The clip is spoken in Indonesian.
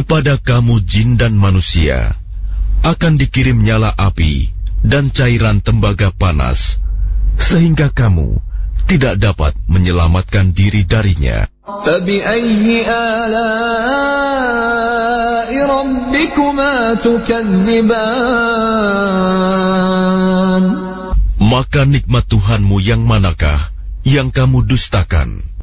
Kepada kamu jin dan manusia akan dikirim nyala api dan cairan tembaga panas, sehingga kamu tidak dapat menyelamatkan diri darinya. فَبِأَيِّ آلَاءِ رَبِّكُمَا تُكَذِّبَانِ. Maka nikmat Tuhanmu yang manakah yang kamu dustakan?